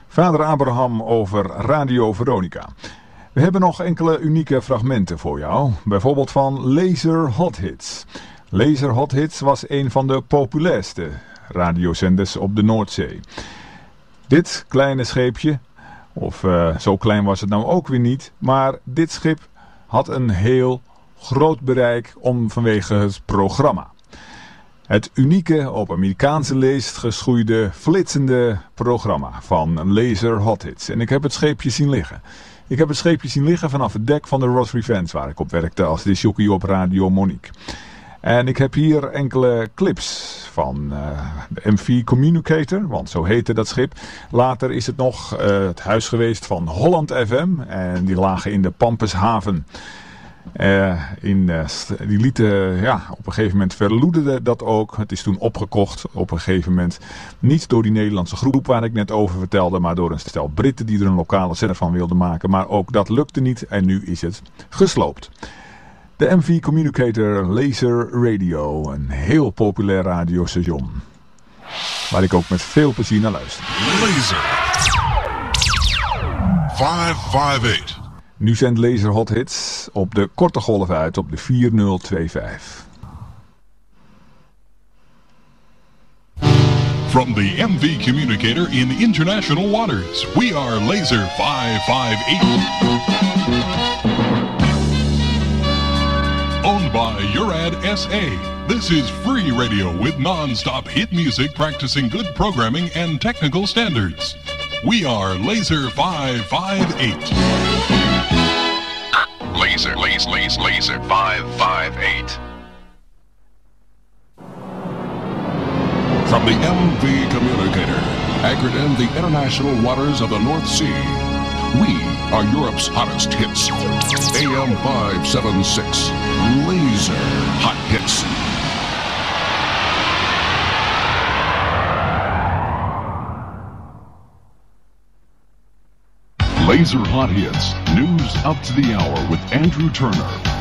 Vader Abraham over Radio Veronica. We hebben nog enkele unieke fragmenten voor jou. Bijvoorbeeld van Laser Hot Hits. Laser Hot Hits was een van de populairste radiozenders op de Noordzee. Dit kleine scheepje, of zo klein was het nou ook weer niet, maar dit schip had een heel groot bereik vanwege het programma. Het unieke, op Amerikaanse leest geschoeide, flitsende programma van Laser Hot Hits. En ik heb het scheepje zien liggen. Ik heb het scheepje zien liggen vanaf het dek van de Rotary Vents, waar ik op werkte als discjockey op Radio Monique. En ik heb hier enkele clips van de MV Communicator, want zo heette dat schip. Later is het nog het huis geweest van Holland FM en die lagen in de Pampushaven. Die lieten, op een gegeven moment verloederde dat ook. Het is toen opgekocht op een gegeven moment. Niet door die Nederlandse groep waar ik net over vertelde, maar door een stel Britten die er een lokale zender van wilden maken. Maar ook dat lukte niet en nu is het gesloopt. De MV Communicator Laser Radio, een heel populair radiostation. Waar ik ook met veel plezier naar luister. Laser 558. Nu zendt Laser Hot Hits op de korte golf uit op de 4025. From the MV Communicator in international waters, we are Laser 558. Owned by Urad SA, this is free radio with non-stop hit music practicing good programming and technical standards. We are Laser 558. Laser 558. From the MV Communicator, anchored in the international waters of the North Sea, we are Europe's hottest hits. AM 576, Laser Hot Hits. Laser Hot Hits, news up to the hour with Andrew Turner.